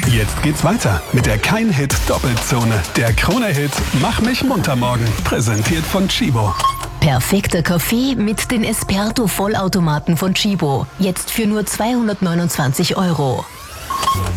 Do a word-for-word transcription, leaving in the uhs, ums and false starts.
Jetzt geht's weiter mit der Kein-Hit-Doppelzone. Der Krone-Hit Mach mich munter morgen. Präsentiert von Tchibo. Perfekter Kaffee mit den Esperto-Vollautomaten von Tchibo. Jetzt für nur zweihundertneunundzwanzig Euro.